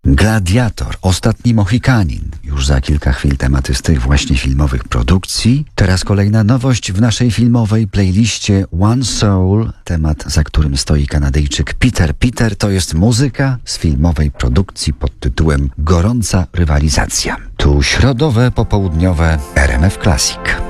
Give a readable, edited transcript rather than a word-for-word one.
Gladiator, Ostatni Mohikanin. Już za kilka chwil tematy z tych właśnie filmowych produkcji. Teraz kolejna nowość w naszej filmowej playliście One Soul. Temat, za którym stoi Kanadyjczyk Peter. Peter to jest muzyka z filmowej produkcji pod tytułem Gorąca rywalizacja. Tu środowe, popołudniowe RMF Classic.